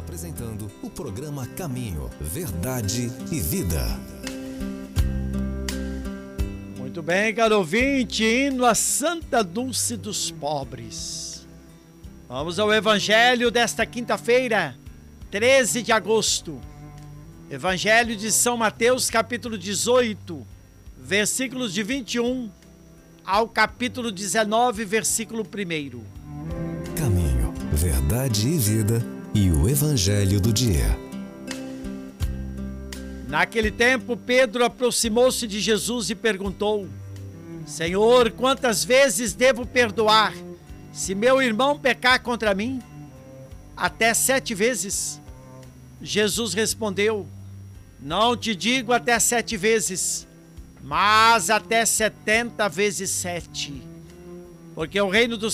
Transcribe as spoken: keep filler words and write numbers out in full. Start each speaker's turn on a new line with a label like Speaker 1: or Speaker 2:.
Speaker 1: Apresentando o programa Caminho, Verdade e Vida.
Speaker 2: Muito bem, caro ouvinte, indo a Santa Dulce dos Pobres. Vamos ao Evangelho desta quinta-feira, treze de agosto. Evangelho de São Mateus, capítulo dezoito, versículos de vinte e um ao capítulo dezenove, versículo primeiro.
Speaker 1: Caminho, Verdade e Vida e o Evangelho do dia.
Speaker 2: Naquele tempo, Pedro aproximou-se de Jesus e perguntou: Senhor, quantas vezes devo perdoar se meu irmão pecar contra mim? Até sete vezes? Jesus respondeu: Não te digo até sete vezes, mas até setenta vezes sete. Porque o reino dos